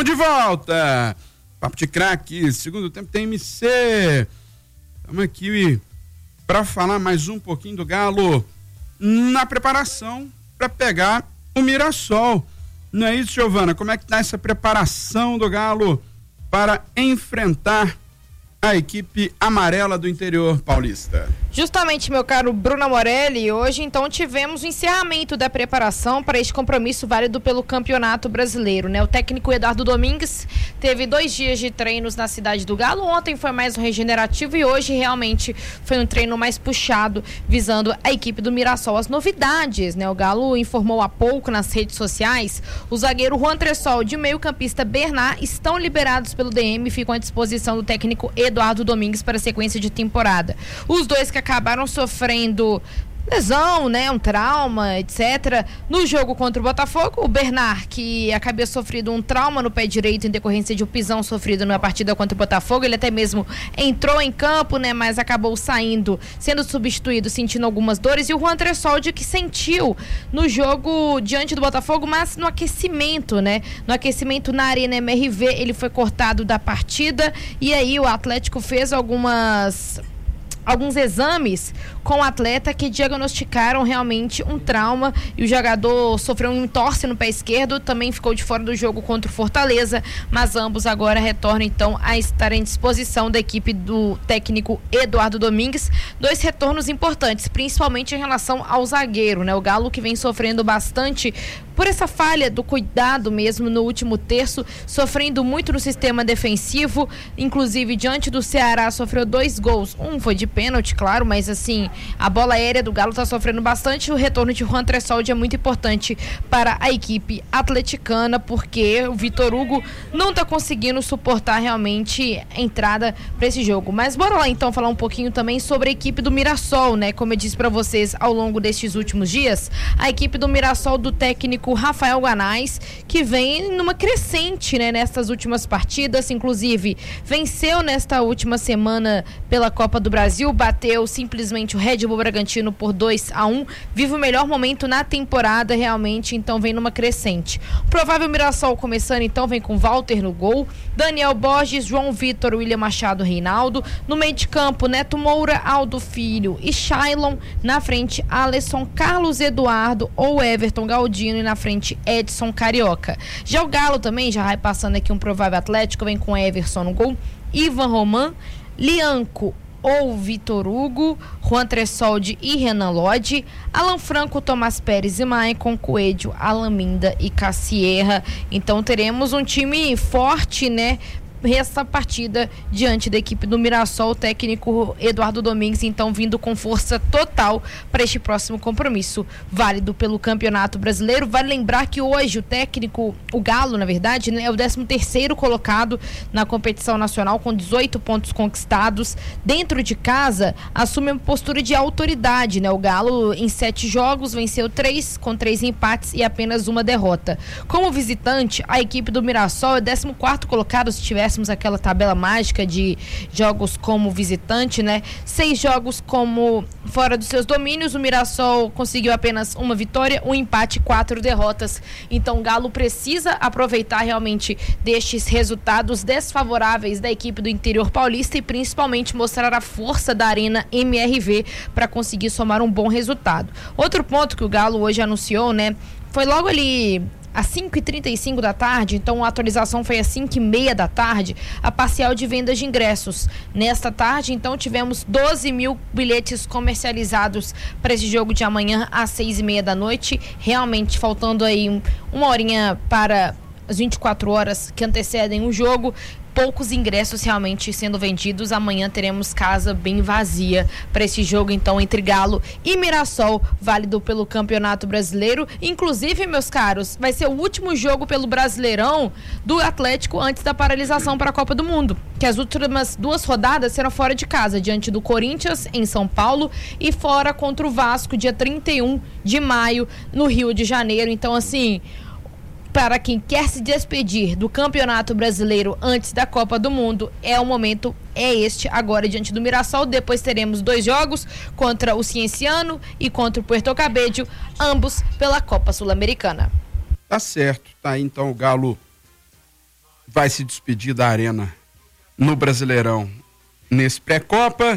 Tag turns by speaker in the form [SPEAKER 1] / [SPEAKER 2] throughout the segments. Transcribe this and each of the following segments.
[SPEAKER 1] Estamos de volta. Papo de craque, segundo tempo tem MC. Estamos aqui para falar mais um pouquinho do Galo na preparação para pegar o Mirassol. Não é isso, Giovana? Como é que tá essa preparação do Galo para enfrentar a equipe amarela do interior paulista?
[SPEAKER 2] Justamente, meu caro Bruno Morelli, hoje então tivemos o encerramento da preparação para este compromisso válido pelo Campeonato Brasileiro, né? O técnico Eduardo Domingues teve 2 dias de treinos na cidade do Galo. Ontem foi mais um regenerativo e hoje realmente foi um treino mais puxado, visando a equipe do Mirassol. As novidades, né? O Galo informou há pouco nas redes sociais, o zagueiro Juan Tressol e o meio-campista Bernard estão liberados pelo DM e ficam à disposição do técnico Eduardo Domingues para a sequência de temporada. Os dois que acabaram sofrendo lesão, né, um trauma, etc. No jogo contra o Botafogo, o Bernard, que acabou sofrendo um trauma no pé direito em decorrência de um pisão sofrido na partida contra o Botafogo, ele até mesmo entrou em campo, né, mas acabou saindo, sendo substituído, sentindo algumas dores, e o Juan Tressoldi, que sentiu no jogo diante do Botafogo, mas no aquecimento, né, no aquecimento na Arena MRV, ele foi cortado da partida, e aí o Atlético fez alguns exames com o atleta que diagnosticaram realmente um trauma, e o jogador sofreu um entorse no pé esquerdo, também ficou de fora do jogo contra o Fortaleza, mas ambos agora retornam então a estar em disposição da equipe do técnico Eduardo Domingues. 2 retornos importantes, principalmente em relação ao zagueiro, né? O Galo, que vem sofrendo bastante por essa falha do cuidado mesmo no último terço, sofrendo muito no sistema defensivo, inclusive diante do Ceará sofreu 2 gols, um foi de pênalti, claro, mas assim, a bola aérea do Galo está sofrendo bastante. O retorno de Juan Tressoldi é muito importante para a equipe atleticana, porque o Vitor Hugo não está conseguindo suportar realmente a entrada para esse jogo. Mas bora lá então falar um pouquinho também sobre a equipe do Mirassol, né? Como eu disse para vocês ao longo destes últimos dias, a equipe do Mirassol do técnico Rafael Guanais, que vem numa crescente, né, nestas últimas partidas, inclusive venceu nesta última semana pela Copa do Brasil, bateu simplesmente o Red Bull Bragantino por 2-1, vive o melhor momento na temporada realmente, então vem numa crescente. O provável Mirassol começando então vem com Walter no gol, Daniel Borges, João Vitor, William Machado, Reinaldo, no meio de campo Neto Moura, Aldo Filho e Shailon, na frente Alisson, Carlos Eduardo ou Everton Galdino, e na frente Edson Carioca. Já o Galo também, já vai passando aqui um provável Atlético, vem com Everson no gol, Ivan Roman, Lianco ou Vitor Hugo, Juan Tressoldi e Renan Lodge, Alan Franco, Tomás Pérez e Maicon, Coelho, Alaminda e Cassierra. Então teremos um time forte, né, essa partida diante da equipe do Mirassol. O técnico Eduardo Domingues então vindo com força total para este próximo compromisso válido pelo Campeonato Brasileiro. Vale lembrar que hoje o Galo, na verdade, né, é o 13º colocado na competição nacional com 18 pontos conquistados. Dentro de casa assume uma postura de autoridade, né? O Galo em 7 jogos venceu 3, com 3 empates e apenas 1 derrota. Como visitante, a equipe do Mirassol é 14º colocado se tivesse aquela tabela mágica de jogos como visitante, né? 6 jogos como fora dos seus domínios. O Mirassol conseguiu apenas 1 vitória, 1 empate e 4 derrotas. Então o Galo precisa aproveitar realmente destes resultados desfavoráveis da equipe do interior paulista e principalmente mostrar a força da Arena MRV para conseguir somar um bom resultado. Outro ponto que o Galo hoje anunciou, né? Foi logo ali às 5h35 da tarde, então a atualização foi às 5h30 da tarde, a parcial de vendas de ingressos. Nesta tarde, então, tivemos 12 mil bilhetes comercializados para esse jogo de amanhã às 6h30 da noite, realmente faltando aí uma horinha para as 24 horas que antecedem o jogo. Poucos ingressos realmente sendo vendidos. Amanhã teremos casa bem vazia para esse jogo, então, entre Galo e Mirassol, válido pelo Campeonato Brasileiro. Inclusive, meus caros, vai ser o último jogo pelo Brasileirão do Atlético antes da paralisação para a Copa do Mundo, que as últimas 2 rodadas serão fora de casa, diante do Corinthians em São Paulo e fora contra o Vasco, dia 31 de maio no Rio de Janeiro. Então, assim, para quem quer se despedir do Campeonato Brasileiro antes da Copa do Mundo, o momento é este agora diante do Mirassol. Depois teremos 2 jogos contra o Cienciano e contra o Puerto Cabello, ambos pela Copa Sul-Americana.
[SPEAKER 1] Tá certo, tá aí então o Galo vai se despedir da Arena no Brasileirão nesse pré-copa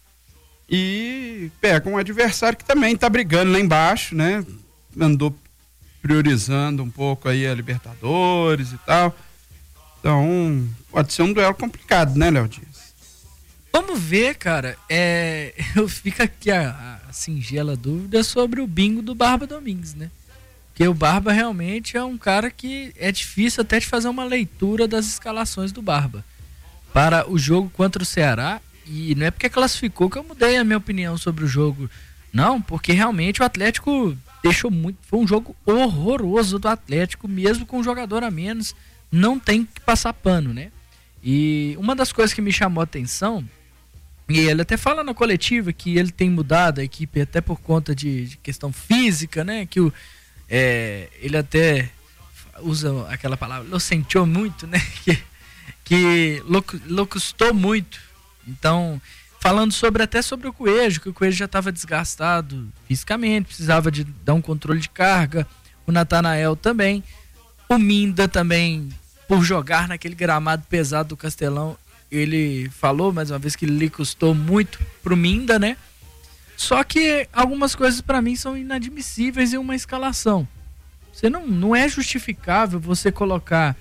[SPEAKER 1] e pega um adversário que também está brigando lá embaixo, né? Andou priorizando um pouco aí a Libertadores e tal. Então, pode ser um duelo complicado, né, Léo Dias?
[SPEAKER 3] Vamos ver, cara. Eu fico aqui a singela dúvida sobre o bingo do Barba Domingues, né? Porque o Barba realmente é um cara que é difícil até de fazer uma leitura das escalações do Barba para o jogo contra o Ceará. E não é porque classificou que eu mudei a minha opinião sobre o jogo. Não, porque realmente o Atlético deixou muito... Foi um jogo horroroso do Atlético, mesmo com um jogador a menos. Não tem que passar pano, né? E uma das coisas que me chamou a atenção... E ele até fala na coletiva que ele tem mudado a equipe até por conta de questão física, né? Que ele até usa aquela palavra, locenteou muito, né? Que locustou muito. Então, falando até sobre o Coelho, que o Coelho já estava desgastado fisicamente, precisava de dar um controle de carga. O Natanael também. O Minda também, por jogar naquele gramado pesado do Castelão, ele falou mais uma vez que lhe custou muito pro Minda, né? Só que algumas coisas para mim são inadmissíveis em uma escalação. Você não é justificável você colocar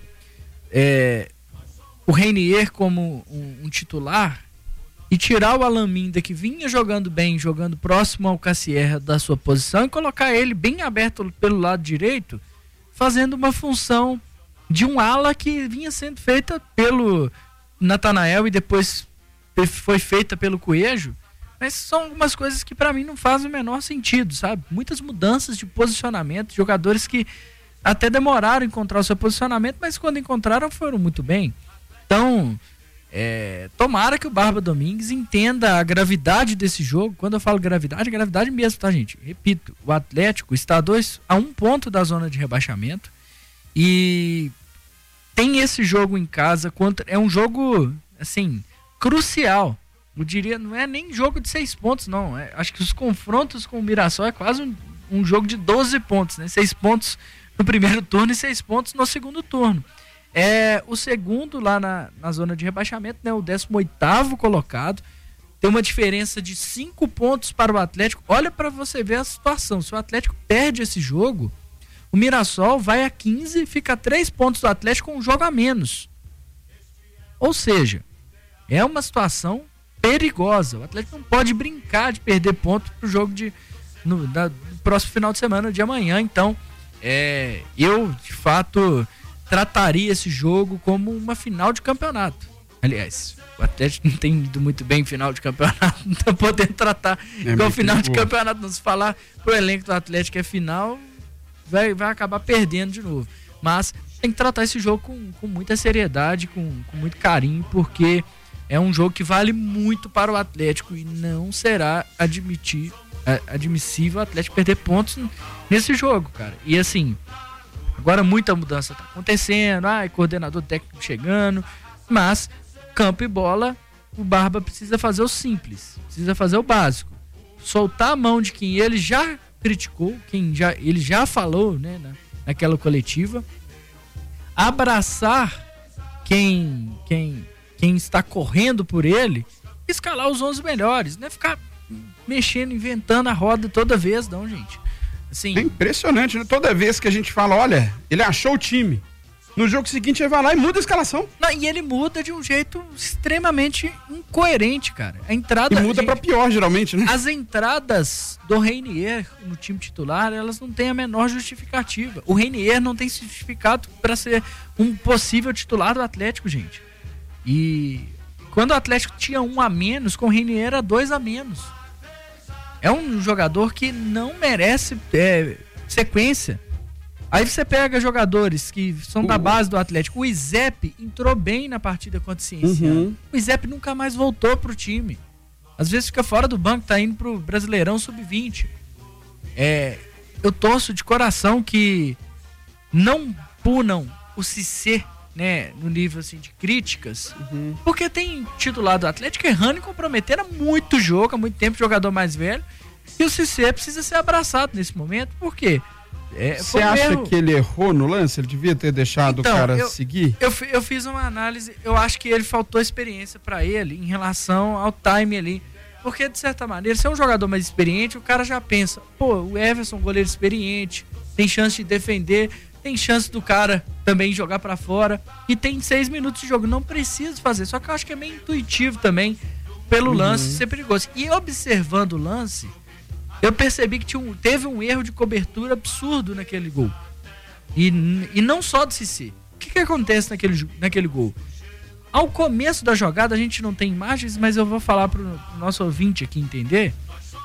[SPEAKER 3] o Reinier como um titular e tirar o Alan Minda, que vinha jogando bem, jogando próximo ao Cassierra da sua posição, e colocar ele bem aberto pelo lado direito, fazendo uma função de um ala que vinha sendo feita pelo Natanael e depois foi feita pelo Coelho. Mas são algumas coisas que para mim não fazem o menor sentido, sabe? Muitas mudanças de posicionamento, jogadores que até demoraram a encontrar o seu posicionamento, mas quando encontraram foram muito bem. Então, tomara que o Barba Domingues entenda a gravidade desse jogo. Quando eu falo gravidade, é gravidade mesmo, tá, gente? Repito, o Atlético está a 1 ponto da zona de rebaixamento e tem esse jogo em casa, é um jogo, assim, crucial. Eu diria, não é nem jogo de 6 pontos, não. Acho que os confrontos com o Mirassol é quase um jogo de 12 pontos, né? 6 pontos no primeiro turno e 6 pontos no segundo turno. O segundo lá na zona de rebaixamento, né? O 18º colocado. Tem uma diferença de 5 pontos para o Atlético. Olha para você ver a situação. Se o Atlético perde esse jogo, o Mirassol vai a 15, fica a 3 pontos do Atlético com um jogo a menos. Ou seja, é uma situação perigosa. O Atlético não pode brincar de perder ponto pro jogo no próximo final de semana, de amanhã. Então, eu, de fato, trataria esse jogo como uma final de campeonato. Aliás, o Atlético não tem ido muito bem em final de campeonato, não tá podendo tratar igual final de campeonato. Não se falar pro elenco do Atlético é final, vai acabar perdendo de novo. Mas tem que tratar esse jogo com muita seriedade, com muito carinho, porque é um jogo que vale muito para o Atlético e não será admissível o Atlético perder pontos nesse jogo, cara. E assim, agora muita mudança tá acontecendo, coordenador técnico chegando, mas campo e bola, o Barba precisa fazer o simples, precisa fazer o básico. Soltar a mão de quem ele já criticou, ele já falou, né, naquela coletiva, abraçar quem está correndo por ele, escalar os 11 melhores, não é ficar mexendo, inventando a roda toda vez, não, gente. Assim,
[SPEAKER 1] é impressionante, né? Toda vez que a gente fala, olha, ele achou o time, no jogo seguinte ele vai lá e muda a escalação.
[SPEAKER 3] Não, e ele muda de um jeito extremamente incoerente, cara. A entrada,
[SPEAKER 1] e muda pra pior, geralmente, né?
[SPEAKER 3] As entradas do Reinier no time titular, elas não têm a menor justificativa. O Reinier não tem justificado para ser um possível titular do Atlético, gente. E quando o Atlético tinha 1 a menos, com o Reinier era 2 a menos. É um jogador que não merece sequência. Aí você pega jogadores que são da base do Atlético. O Izep entrou bem na partida contra o Cienciano. O Izep nunca mais voltou pro time. Às vezes fica fora do banco, tá indo pro Brasileirão Sub-20. Eu torço de coração que não punam o Cissé, né, no nível assim de críticas, porque tem titular do Atlético errando e comprometendo há muito jogo, há muito tempo, jogador mais velho, e o Cissé precisa ser abraçado nesse momento. Por quê?
[SPEAKER 1] Você acha que ele errou no lance? Ele devia ter deixado o cara seguir?
[SPEAKER 3] Eu fiz uma análise, eu acho que ele faltou experiência para ele em relação ao time ali. Porque, de certa maneira, se é um jogador mais experiente, o cara já pensa, pô, o Everson, goleiro experiente, tem chance de defender, tem chance do cara também jogar para fora, e tem 6 minutos de jogo, não precisa fazer. Só que eu acho que é meio intuitivo também, pelo lance ser perigoso. E observando o lance, eu percebi que teve um erro de cobertura absurdo naquele gol. E não só do Cissé. O que acontece naquele gol? Ao começo da jogada, a gente não tem imagens, mas eu vou falar pro nosso ouvinte aqui entender.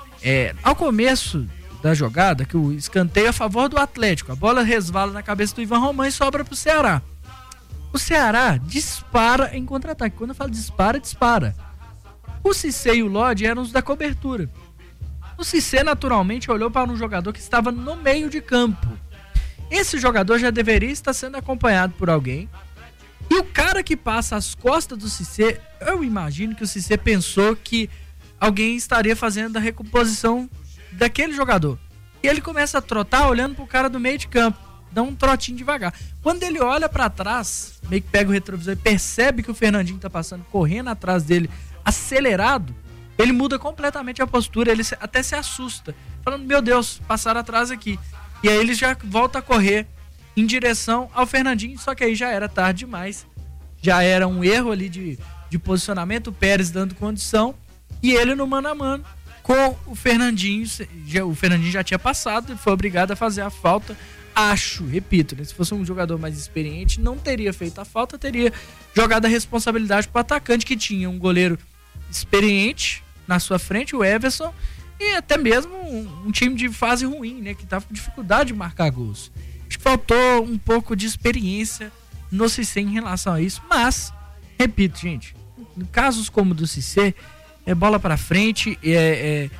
[SPEAKER 3] Ao começo da jogada, que o escanteio é a favor do Atlético, a bola resvala na cabeça do Ivan Román e sobra pro Ceará. O Ceará dispara em contra-ataque. Quando eu falo dispara. O Cissé e o Lodi eram os da cobertura. O Cissé naturalmente olhou para um jogador que estava no meio de campo. Esse jogador já deveria estar sendo acompanhado por alguém. E o cara que passa às costas do Cissé, eu imagino que o Cissé pensou que alguém estaria fazendo a recomposição daquele jogador. E ele começa a trotar olhando pro cara do meio de campo, dá um trotinho devagar. Quando ele olha para trás, meio que pega o retrovisor e percebe que o Fernandinho tá passando, correndo atrás dele, acelerado, ele muda completamente a postura, ele até se assusta, falando, meu Deus, passaram atrás aqui. E aí ele já volta a correr em direção ao Fernandinho, só que aí já era tarde demais. Já era um erro ali de posicionamento, o Pérez dando condição e ele no mano a mano com o Fernandinho. O Fernandinho já tinha passado, ele foi obrigado a fazer a falta. Repito, né, se fosse um jogador mais experiente, não teria feito a falta, teria jogado a responsabilidade para o atacante, que tinha um goleiro experiente na sua frente, o Everson, e até mesmo um time de fase ruim, né, que estava com dificuldade de marcar gols. Acho que faltou um pouco de experiência no Cissé em relação a isso, mas, repito, gente, em casos como o do Cissé, é bola para frente, é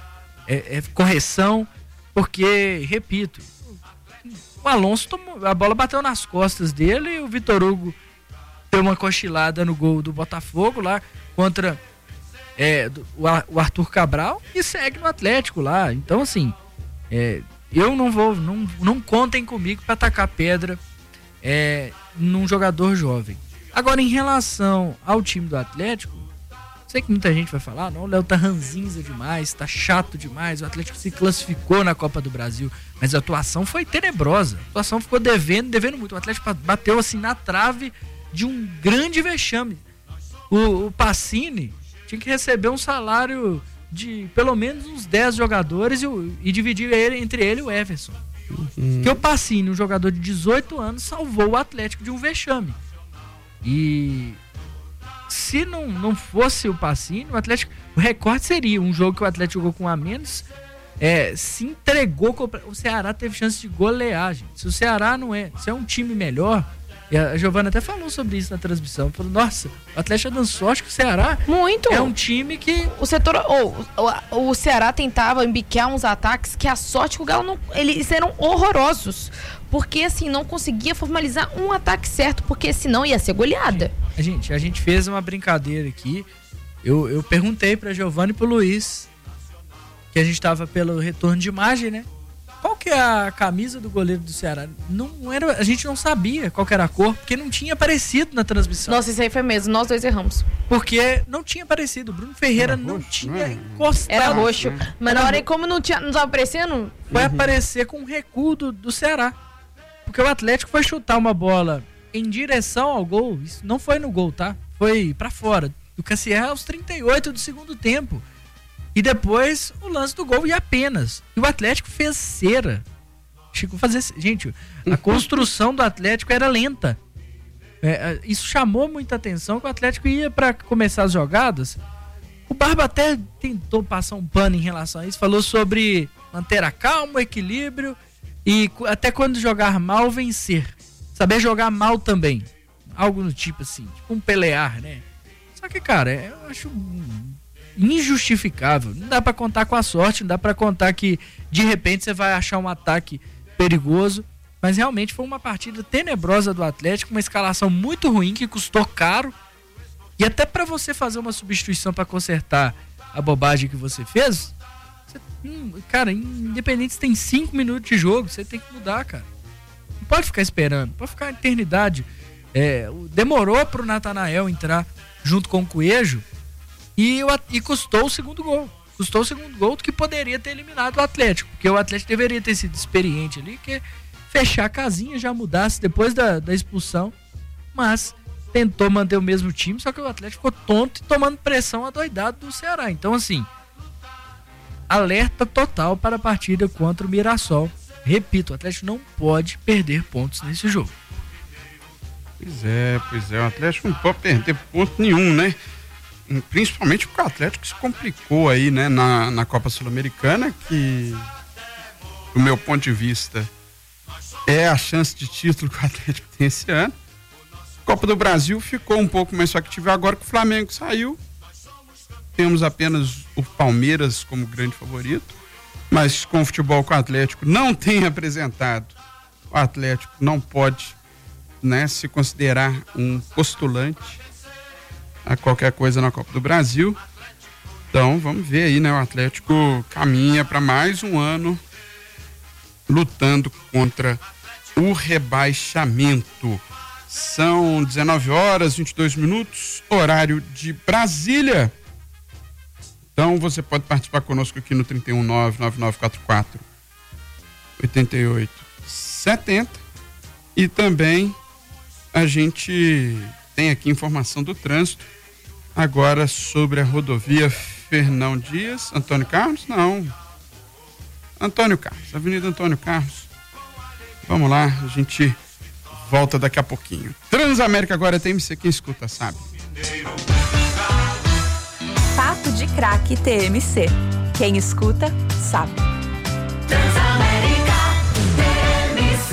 [SPEAKER 3] correção, porque, repito, o Alonso a bola bateu nas costas dele e o Vitor Hugo deu uma cochilada no gol do Botafogo lá contra o Arthur Cabral e segue no Atlético lá. Então, assim, eu não contem comigo para atacar pedra num jogador jovem. Agora, em relação ao time do Atlético, sei que muita gente vai falar, não, o Léo tá ranzinza demais, tá chato demais, o Atlético se classificou na Copa do Brasil, mas a atuação foi tenebrosa, a atuação ficou devendo muito, o Atlético bateu assim na trave de um grande vexame. O Pacini tinha que receber um salário de pelo menos uns 10 jogadores e dividir entre ele e o Everson. Porque o Pacini, um jogador de 18 anos, salvou o Atlético de um vexame. E se não fosse o Pacini, o recorde seria um jogo que o Atlético jogou com um a menos, se entregou, o Ceará teve chance de golear, gente. Se o Ceará se é um time melhor, e a Giovana até falou sobre isso na transmissão, falou, nossa, o Atlético dando sorte que o Ceará é um time que...
[SPEAKER 2] O setor, o Ceará tentava embiquear uns ataques que a sorte que o Galo não... Eles eram horrorosos, porque assim, não conseguia formalizar um ataque certo, porque senão ia ser goleada.
[SPEAKER 3] A gente fez uma brincadeira aqui, eu perguntei pra Giovana e pro Luiz, que a gente tava pelo retorno de imagem, né? Qual que é a camisa do goleiro do Ceará? A gente não sabia qual que era a cor, porque não tinha aparecido na transmissão.
[SPEAKER 2] Nossa, isso aí foi mesmo, nós dois erramos.
[SPEAKER 3] Porque não tinha aparecido, o Bruno Ferreira não tinha encostado.
[SPEAKER 2] Era roxo, mas na hora como não tava aparecendo...
[SPEAKER 3] Foi aparecer com um recuo do Ceará. Porque o Atlético foi chutar uma bola em direção ao gol, isso não foi no gol, tá? Foi pra fora, do Cassier aos 38 do segundo tempo. E depois o lance do gol e apenas. E o Atlético fez cera. Gente, a construção do Atlético era lenta. Isso chamou muita atenção, que o Atlético ia para começar as jogadas. O Barba até tentou passar um pano em relação a isso. Falou sobre manter a calma, o equilíbrio e até quando jogar mal, vencer. Saber jogar mal também. Algo do tipo assim, tipo um pelear, né? Só que, cara, eu acho injustificável. Não dá pra contar com a sorte, não dá pra contar que de repente você vai achar um ataque perigoso, mas realmente foi uma partida tenebrosa do Atlético, uma escalação muito ruim que custou caro, e até pra você fazer uma substituição pra consertar a bobagem que você fez, você Cara, independente se tem 5 minutos de jogo, você tem que mudar, cara. Não pode ficar esperando, pode ficar a eternidade. Demorou pro Natanael entrar junto com o Coelho e custou o segundo gol. Custou o segundo gol que poderia ter eliminado o Atlético, porque o Atlético deveria ter sido experiente ali, que fechar a casinha, já mudasse depois da expulsão, mas tentou manter o mesmo time, só que o Atlético ficou tonto e tomando pressão adoidado do Ceará. Então, assim, alerta total para a partida contra o Mirassol. Repito, o Atlético não pode perder pontos nesse jogo.
[SPEAKER 1] Pois é, o Atlético não pode perder ponto nenhum, né? Principalmente porque o Atlético se complicou aí, né, na Copa Sul-Americana, que, do meu ponto de vista, é a chance de título que o Atlético tem esse ano. Copa do Brasil ficou um pouco mais factível agora que o Flamengo saiu. Temos apenas o Palmeiras como grande favorito, mas com o futebol que o Atlético não tem apresentado, o Atlético não pode, né, se considerar um postulante a qualquer coisa na Copa do Brasil. Então vamos ver aí, né? O Atlético caminha para mais um ano lutando contra o rebaixamento. São 19h22, horário de Brasília. Então você pode participar conosco aqui no 319-9944-8870. E também a gente tem aqui informação do trânsito agora sobre a rodovia Fernão Dias, Antônio Carlos? Não. Antônio Carlos, Avenida Antônio Carlos. Vamos lá, a gente volta daqui a pouquinho. Transamérica agora tem TMC, quem escuta sabe.
[SPEAKER 4] Papo de Craque TMC. Quem escuta sabe. Transamérica TMC.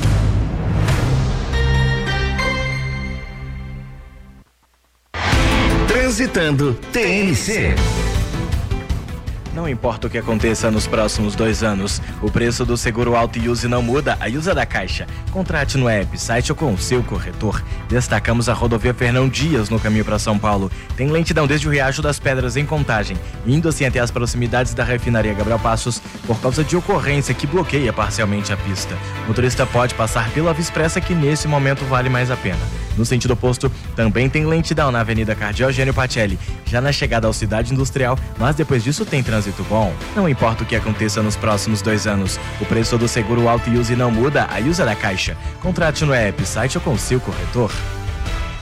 [SPEAKER 5] Transitando TMC.
[SPEAKER 6] Não importa o que aconteça nos próximos 2 anos, o preço do seguro Auto e Use não muda, a Usa da Caixa. Contrate no app, site ou com o seu corretor. Destacamos a rodovia Fernão Dias no caminho para São Paulo. Tem lentidão desde o Riacho das Pedras em Contagem, indo assim até as proximidades da refinaria Gabriel Passos por causa de ocorrência que bloqueia parcialmente a pista. O motorista pode passar pela Via Expressa, que nesse momento vale mais a pena. No sentido oposto, também tem lentidão na Avenida Cardeal Eugênio Pacelli, já na chegada ao Cidade Industrial, mas depois disso tem trânsito bom. Não importa o que aconteça nos próximos 2 anos, o preço do seguro Auto e Use não muda, a Usa da Caixa. Contrate no app, site ou com o seu corretor.